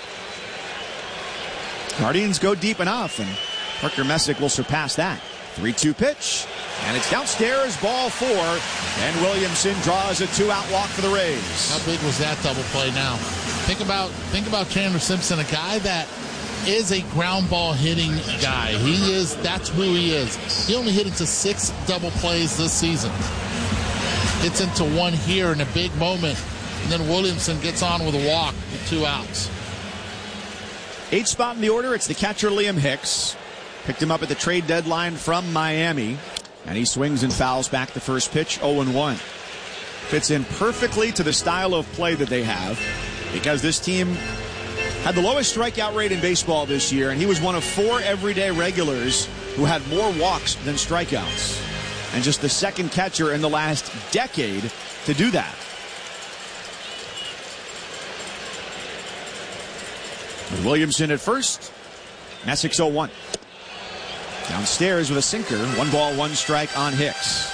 Guardians go deep enough, and Parker Messick will surpass that. three two pitch, and it's downstairs, ball four, and Williamson draws a two-out walk for the Rays. How big was that double play now? Think about think about Chandler Simpson, a guy that is a ground ball hitting guy. He is, that's who he is. He only hit into six double plays this season. Hits into one here in a big moment, and then Williamson gets on with a walk with two outs. Eighth spot in the order, it's the catcher Liam Hicks. Picked him up at the trade deadline from Miami, and he swings and fouls back the first pitch, oh and one. Fits in perfectly to the style of play that they have, because this team had the lowest strikeout rate in baseball this year, and he was one of four everyday regulars who had more walks than strikeouts, and just the second catcher in the last decade to do that. With Williamson at first, Messick's oh one. Downstairs with a sinker, one ball, one strike on Hicks.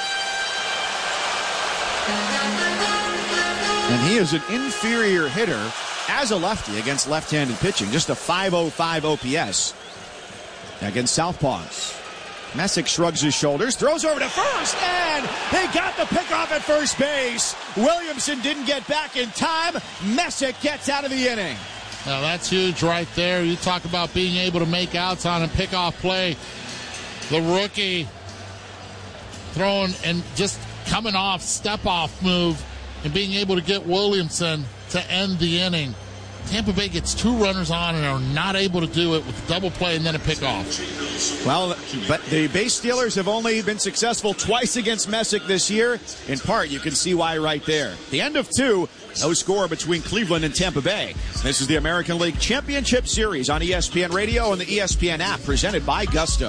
And he is an inferior hitter as a lefty against left-handed pitching. Just a five oh five O P S against southpaws. Messick shrugs his shoulders, throws over to first, and they got the pickoff at first base. Williamson didn't get back in time. Messick gets out of the inning. Now that's huge right there. You talk about being able to make outs on a pickoff play. The rookie throwing and just coming off, step-off move, and being able to get Williamson to end the inning. Tampa Bay gets two runners on and are not able to do it with a double play and then a pickoff. Well, but the base stealers have only been successful twice against Messick this year. In part, you can see why right there. The end of two, no score between Cleveland and Tampa Bay. This is the American League Championship Series on E S P N Radio and the E S P N app, presented by Gusto.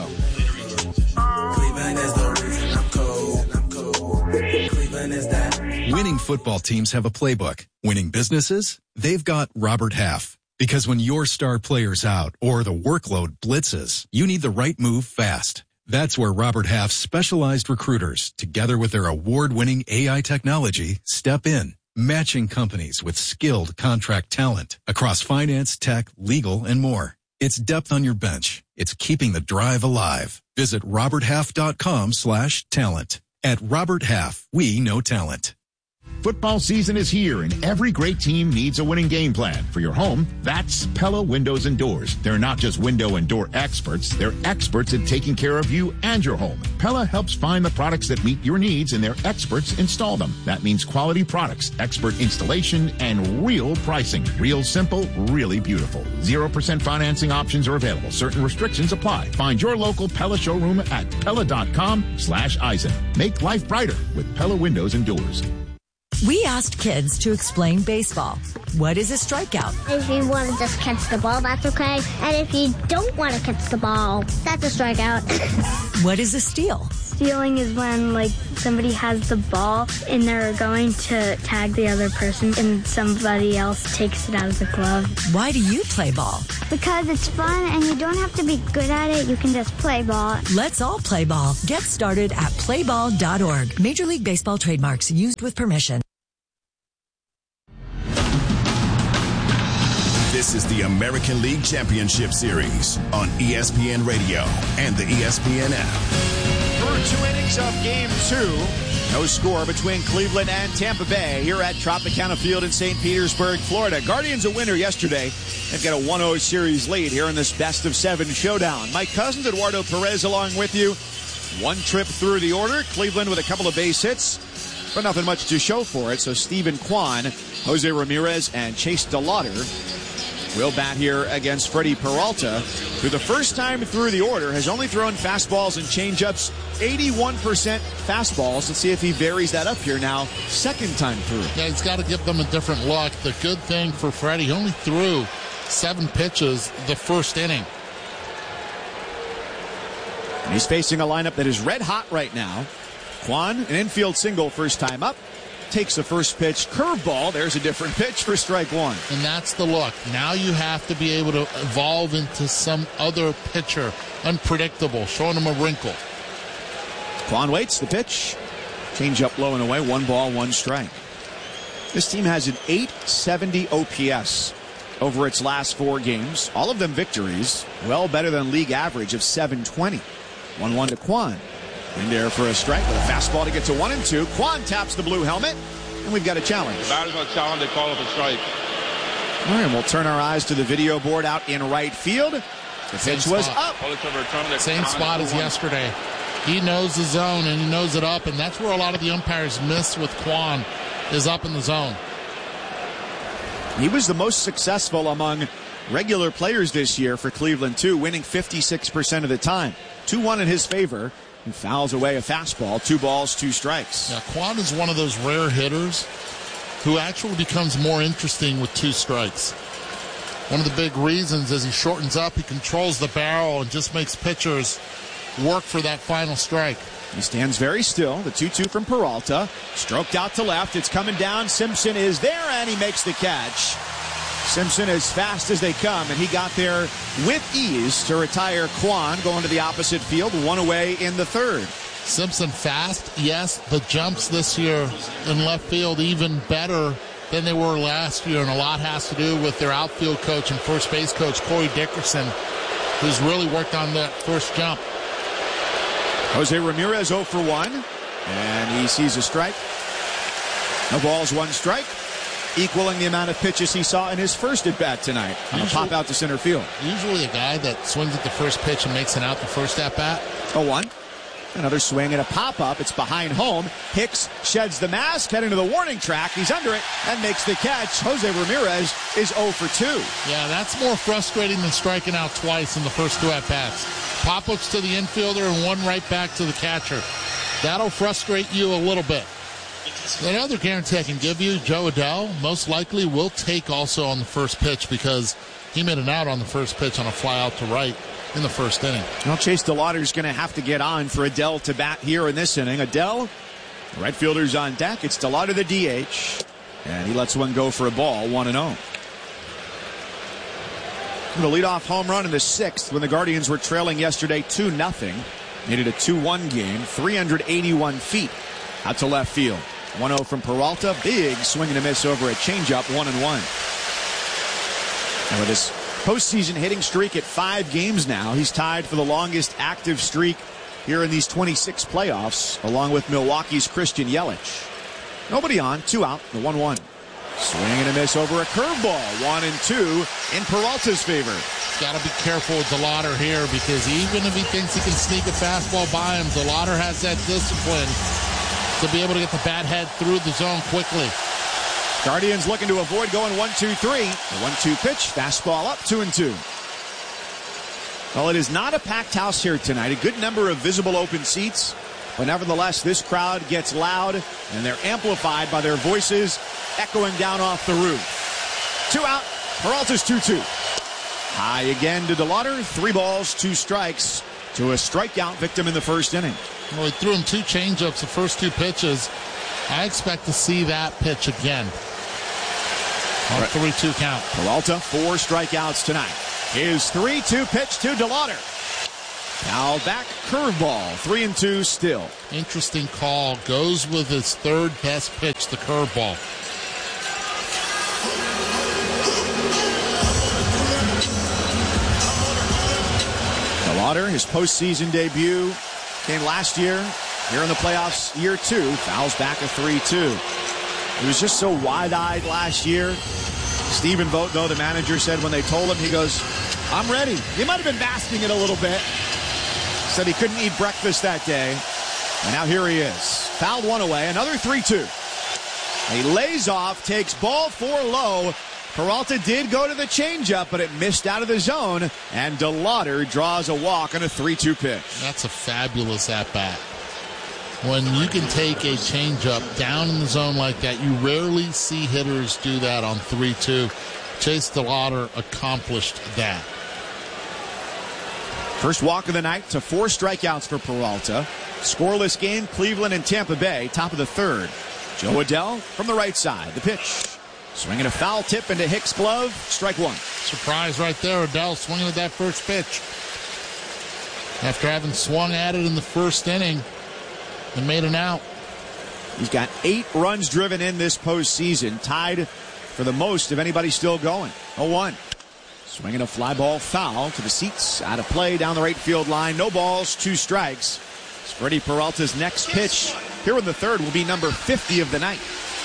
Cleveland is the reason I'm cold. I'm cold. Cleveland is that. Winning football teams have a playbook. Winning businesses, they've got Robert Half. Because when your star player's out or the workload blitzes, you need the right move fast. That's where Robert Half's specialized recruiters, together with their award-winning A I technology, step in, matching companies with skilled contract talent across finance, tech, legal, and more. It's depth on your bench. It's keeping the drive alive. Visit roberthalf.com slash talent. At Robert Half, we know talent. Football season is here, and every great team needs a winning game plan. For your home, that's Pella Windows and Doors. They're not just window and door experts. They're experts at taking care of you and your home. Pella helps find the products that meet your needs, and their experts install them. That means quality products, expert installation, and real pricing. Real simple, really beautiful. zero percent financing options are available. Certain restrictions apply. Find your local Pella showroom at Pella.com slash Eisen. Make life brighter with Pella Windows and Doors. We asked kids to explain baseball. What is a strikeout? If you want to just catch the ball, that's okay. And if you don't want to catch the ball, that's a strikeout. What is a steal? Stealing is when, like, somebody has the ball and they're going to tag the other person and somebody else takes it out of the glove. Why do you play ball? Because it's fun and you don't have to be good at it. You can just play ball. Let's all play ball. Get started at play ball dot org. Major League Baseball trademarks used with permission. This is the American League Championship Series on E S P N Radio and the E S P N app. Through two innings of Game two, no score between Cleveland and Tampa Bay here at Tropicana Field in Saint Petersburg, Florida. Guardians a winner yesterday. They've got a one oh series lead here in this best of seven showdown. Mike Cousins, Eduardo Perez along with you. One trip through the order. Cleveland with a couple of base hits, but nothing much to show for it. So Stephen Kwan, Jose Ramirez, and Chase DeLauter will bat here against Freddie Peralta, who the first time through the order has only thrown fastballs and changeups, eighty-one percent fastballs. Let's see if he varies that up here now, second time through. Yeah, he's got to give them a different look. The good thing for Freddie, he only threw seven pitches the first inning. And he's facing a lineup that is red hot right now. Kwan, an infield single first time up. Takes the first pitch, curveball. There's a different pitch for strike one. And that's the look. Now you have to be able to evolve into some other pitcher, unpredictable, showing him a wrinkle. Kwan waits the pitch. Change up low and away. One ball, one strike. This team has an eight seventy O P S over its last four games. All of them victories. Well better than league average of seven twenty. one one to Kwan. In there for a strike with a fastball to get to one and two. Kwan taps the blue helmet, and we've got a challenge. The batter's going to challenge, they call up a strike. All right, and we'll turn our eyes to the video board out in right field. The Same pitch was spot. up. Same spot as yesterday. He knows the zone, and he knows it up, and that's where a lot of the umpires miss with Kwan, is up in the zone. He was the most successful among regular players this year for Cleveland, too, winning fifty-six percent of the time. two one in his favor. He fouls away a fastball. Two balls, two strikes. Now, Kwan is one of those rare hitters who actually becomes more interesting with two strikes. One of the big reasons is he shortens up, he controls the barrel, and just makes pitchers work for that final strike. He stands very still. The two two from Peralta. Stroked out to left. It's coming down. Simpson is there, and he makes the catch. Simpson as fast as they come, and he got there with ease to retire Kwan, going to the opposite field, one away in the third. Simpson fast, yes, but jumps this year in left field even better than they were last year, and a lot has to do with their outfield coach and first base coach, Corey Dickerson, who's really worked on that first jump. Jose Ramirez oh for one, and he sees a strike. No balls, one strike. Equaling the amount of pitches he saw in his first at-bat tonight on a pop out to center field. Usually a guy that swings at the first pitch and makes an out the first at-bat. oh one. Another swing and a pop-up. It's behind home. Hicks sheds the mask, heading to the warning track. He's under it and makes the catch. Jose Ramirez is oh for two. Yeah, that's more frustrating than striking out twice in the first two at-bats. Pop-ups to the infielder and one right back to the catcher. That'll frustrate you a little bit. Another guarantee I can give you, Joe Adell most likely will take also on the first pitch because he made an out on the first pitch on a fly out to right in the first inning. Well, Chase DeLauter is going to have to get on for Adell to bat here in this inning. Adell, the right fielder's on deck. It's DeLauter the D H, and he lets one go for a ball, one and oh. The leadoff home run in the sixth when the Guardians were trailing yesterday two nothing. Made it a two one game, three hundred eighty-one feet out to left field. one oh from Peralta. Big swing and a miss over a changeup, one and one. And with his postseason hitting streak at five games now, he's tied for the longest active streak here in these twenty-six playoffs, along with Milwaukee's Christian Yelich. Nobody on, two out, the one one. Swing and a miss over a curveball, one and two in Peralta's favor. Got to be careful with DeLauter here because even if he thinks he can sneak a fastball by him, DeLauter has that discipline to be able to get the bat head through the zone quickly. Guardians looking to avoid going one two three. The one two pitch, fastball up, two and two. Well, it is not a packed house here tonight. A good number of visible open seats. But nevertheless, this crowd gets loud, and they're amplified by their voices echoing down off the roof. Two out. Peralta's two two. High again to DeLauder. Three balls, two strikes to a strikeout victim in the first inning. Well, he threw him two changeups the first two pitches. I expect to see that pitch again. On a three two count. Peralta, four strikeouts tonight. His three two pitch to DeLauder. Now back, curveball, three and two still. Interesting call. Goes with his third best pitch, the curveball. DeLauder, his postseason debut came last year. Here in the playoffs, year two, fouls back a three two. He was just so wide-eyed last year. Stephen Vogt, though, the manager, said when they told him, he goes, I'm ready. He might have been basking it a little bit. Said he couldn't eat breakfast that day. And now here he is. Fouled one away. Another three two. He lays off, takes ball four low. Peralta did go to the changeup, but it missed out of the zone. And DeLauder draws a walk on a three two pitch. That's a fabulous at-bat. When you can take a changeup down in the zone like that, you rarely see hitters do that on three two. Chase DeLauder accomplished that. First walk of the night to four strikeouts for Peralta. Scoreless game, Cleveland and Tampa Bay, top of the third. Joe Adell from the right side. The pitch. Swinging a foul tip into Hicks' glove. Strike one. Surprise right there. Adell swinging at that first pitch. After having swung at it in the first inning and made an out. He's got eight runs driven in this postseason. Tied for the most of anybody still going. oh one. Swinging a fly ball foul to the seats. Out of play down the right field line. No balls, two strikes. Freddie Peralta's next pitch here in the third will be number fifty of the night.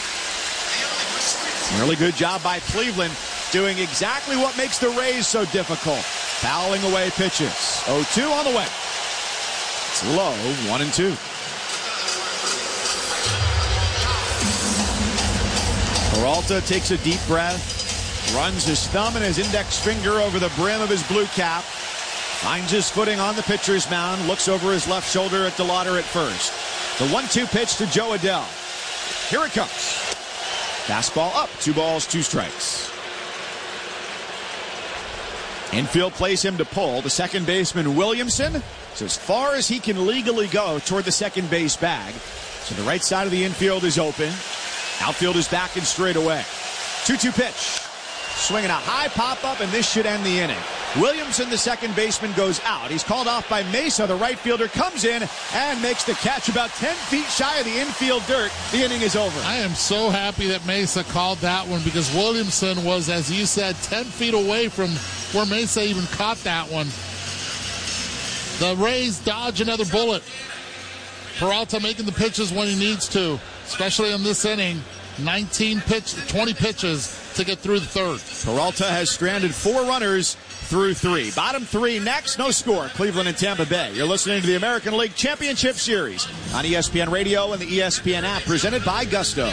Really good job by Cleveland doing exactly what makes the Rays so difficult. Fouling away pitches. oh two on the way. It's low, one and two. Peralta takes a deep breath, runs his thumb and his index finger over the brim of his blue cap, finds his footing on the pitcher's mound, looks over his left shoulder at DeLauder at first. The one two pitch to Joe Adell. Here it comes. Fastball up, two balls, two strikes. Infield plays him to pull. The second baseman, Williamson, is as far as he can legally go toward the second base bag. So the right side of the infield is open. Outfield is back and straight away. two two pitch. Swinging a high pop-up, and this should end the inning. Williamson, the second baseman, goes out. He's called off by Mesa. The right fielder comes in and makes the catch about ten feet shy of the infield dirt. The inning is over. I am so happy that Mesa called that one because Williamson was, as you said, ten feet away from where Mesa even caught that one. The Rays dodge another bullet. Peralta making the pitches when he needs to, especially in this inning. nineteen pitch, twenty pitches to get through the third. Peralta has stranded four runners through three. Bottom three next, no score. Cleveland and Tampa Bay. You're listening to the American League Championship Series on E S P N Radio and the E S P N app, presented by Gusto.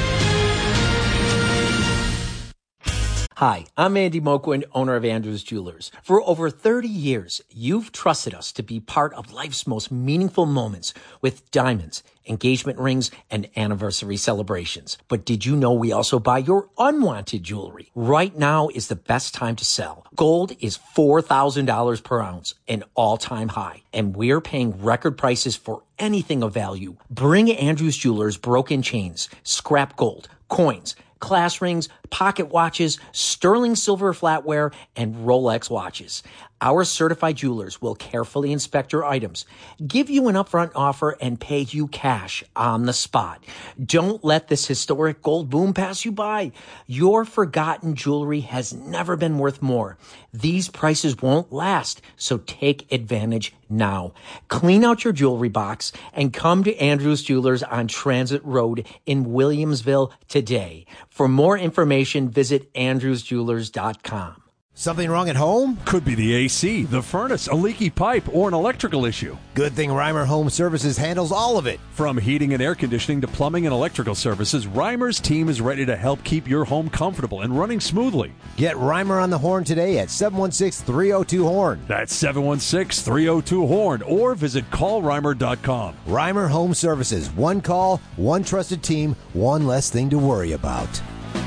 Hi, I'm Andy Moquin, owner of Andrews Jewelers. For over thirty years, you've trusted us to be part of life's most meaningful moments with diamonds, engagement rings, and anniversary celebrations. But did you know we also buy your unwanted jewelry? Right now is the best time to sell. Gold is four thousand dollars per ounce, an all-time high, and we're paying record prices for anything of value. Bring Andrews Jewelers broken chains, scrap gold, coins, class rings, pocket watches, sterling silver flatware, and Rolex watches. Our certified jewelers will carefully inspect your items, give you an upfront offer, and pay you cash on the spot. Don't let this historic gold boom pass you by. Your forgotten jewelry has never been worth more. These prices won't last, so take advantage now. Clean out your jewelry box and come to Andrews Jewelers on Transit Road in Williamsville today. For more information, visit andrews jewelers dot com. Something wrong at home? Could be the A C, the furnace, a leaky pipe, or an electrical issue. Good thing Reimer Home Services handles all of it. From heating and air conditioning to plumbing and electrical services, Reimer's team is ready to help keep your home comfortable and running smoothly. Get Reimer on the horn today at seven one six, three oh two, horn. That's seven one six, three oh two, horn, or visit call reimer dot com. Reimer Home Services. One call, one trusted team, one less thing to worry about.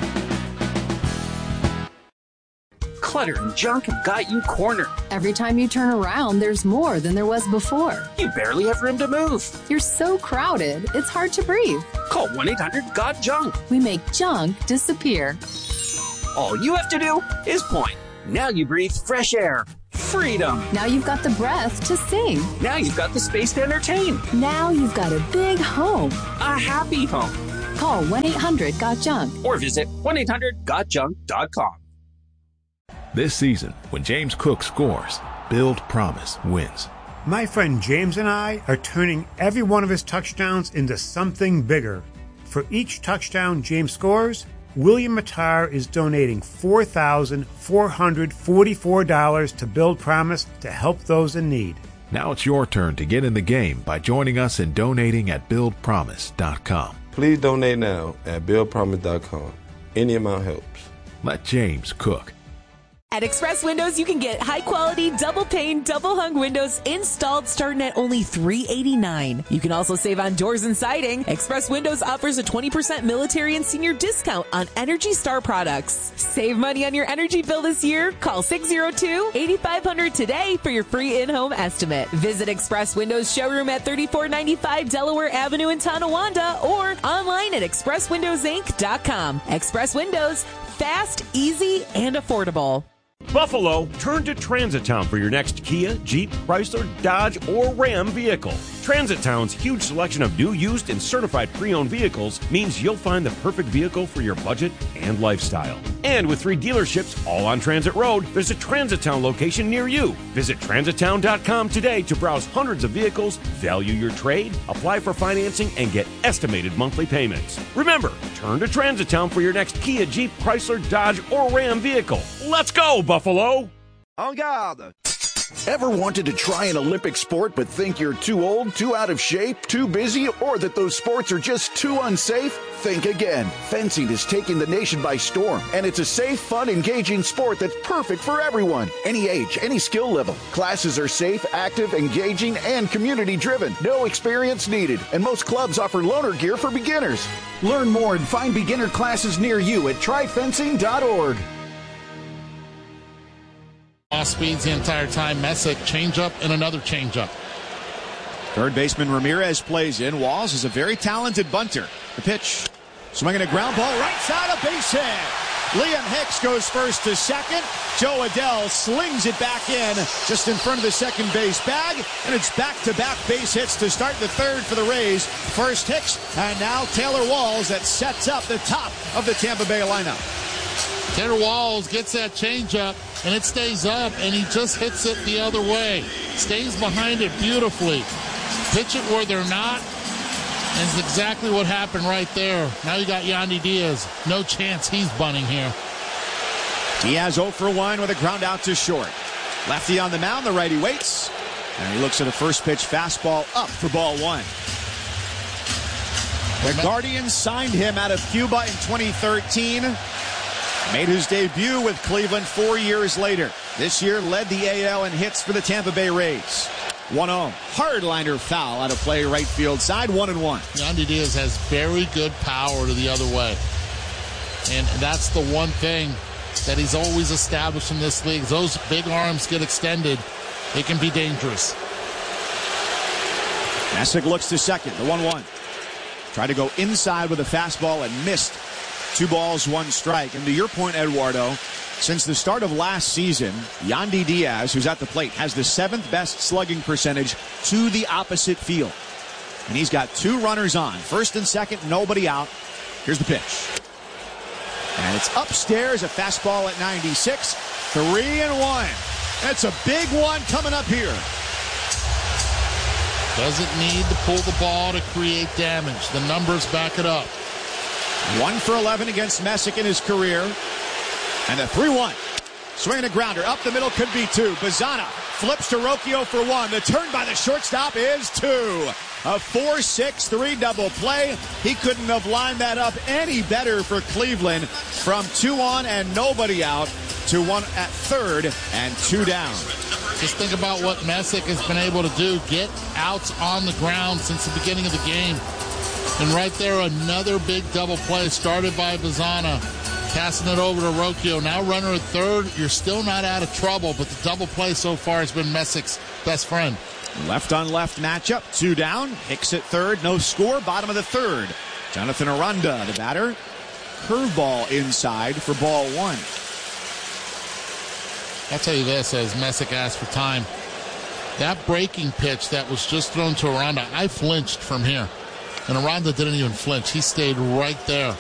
Clutter and junk have got you cornered. Every time you turn around, there's more than there was before. You barely have room to move. You're so crowded, it's hard to breathe. Call one eight hundred got junk. We make junk disappear. All you have to do is point. Now you breathe fresh air. Freedom. Now you've got the breath to sing. Now you've got the space to entertain. Now you've got a big home. A happy home. Call one eight hundred got junk. Or visit one eight hundred got junk dot com. This season, when James Cook scores, Build Promise wins. My friend James and I are turning every one of his touchdowns into something bigger. For each touchdown James scores, William Matar is donating four thousand four hundred forty-four dollars to Build Promise to help those in need. Now it's your turn to get in the game by joining us in donating at build promise dot com. Please donate now at build promise dot com. Any amount helps. Let James cook. At Express Windows, you can get high-quality, double-pane, double-hung windows installed starting at only three hundred eighty-nine dollars. You can also save on doors and siding. Express Windows offers a twenty percent military and senior discount on Energy Star products. Save money on your energy bill this year. Call six oh two, eight five hundred today for your free in-home estimate. Visit Express Windows showroom at thirty-four ninety-five Delaware Avenue in Tonawanda or online at express windows inc dot com. Express Windows, fast, easy, and affordable. Buffalo, turn to Transit Town for your next Kia, Jeep, Chrysler, Dodge, or Ram vehicle. Transit Town's huge selection of new, used, and certified pre-owned vehicles means you'll find the perfect vehicle for your budget and lifestyle. And with three dealerships all on Transit Road, there's a Transit Town location near you. Visit transit town dot com today to browse hundreds of vehicles, value your trade, apply for financing, and get estimated monthly payments. Remember, turn to Transit Town for your next Kia, Jeep, Chrysler, Dodge, or Ram vehicle. Let's go, Buffalo! En garde! Ever wanted to try an Olympic sport but think you're too old, too out of shape, too busy, or that those sports are just too unsafe? Think again. Fencing is taking the nation by storm, and it's a safe, fun, engaging sport that's perfect for everyone. Any age, any skill level. Classes are safe, active, engaging, and community-driven. No experience needed, and most clubs offer loaner gear for beginners. Learn more and find beginner classes near you at try fencing dot org. Off speeds the entire time. Messick, changeup and another changeup. Third baseman Ramirez plays in. Walls is a very talented bunter. The pitch, swinging a ground ball right side, a base hit. Liam Hicks goes first to second. Joe Adell slings it back in just in front of the second base bag, and it's back-to-back base hits to start the third for the Rays. First Hicks, and now Taylor Walls that sets up the top of the Tampa Bay lineup. Taylor Walls gets that changeup, and it stays up, and he just hits it the other way. Stays behind it beautifully. Pitch it where they're not, and it's exactly what happened right there. Now you got Yandy Diaz. No chance he's bunting here. Diaz oh for one with a ground out to short. Lefty on the mound, the righty waits, and he looks at a first pitch fastball up for ball one. The Guardians signed him out of Cuba in twenty thirteen. Made his debut with Cleveland four years later. This year led the A L in hits for the Tampa Bay Rays. one oh. Hardliner foul out of play right field side, one and one. Yandy Diaz has very good power to the other way. And that's the one thing that he's always established in this league. Those big arms get extended, it can be dangerous. Messick looks to second, the one one. Tried to go inside with a fastball and missed. Two balls, one strike. And to your point, Eduardo, since the start of last season, Yandy Diaz, who's at the plate, has the seventh best slugging percentage to the opposite field. And he's got two runners on. First and second, nobody out. Here's the pitch. And it's upstairs, a fastball at ninety-six. Three and one. That's a big one coming up here. Doesn't need to pull the ball to create damage. The numbers back it up. One for eleven against Messick in his career. And a three one. Swinging a grounder. Up the middle could be two. Bazzana flips to Rocchio for one. The turn by the shortstop is two. A four six three double play. He couldn't have lined that up any better for Cleveland. From two on and nobody out to one at third and two down. Just think about what Messick has been able to do. Get outs on the ground since the beginning of the game. And right there, another big double play started by Bazzana. Passing it over to Rocchio. Now runner at third. You're still not out of trouble, but the double play so far has been Messick's best friend. Left on left matchup. Two down. Hicks at third. No score. Bottom of the third. Jonathan Aranda, the batter. Curveball inside for ball one. I'll tell you this, as Messick asked for time. That breaking pitch that was just thrown to Aranda, I flinched from here. And Aranda didn't even flinch. He stayed right there.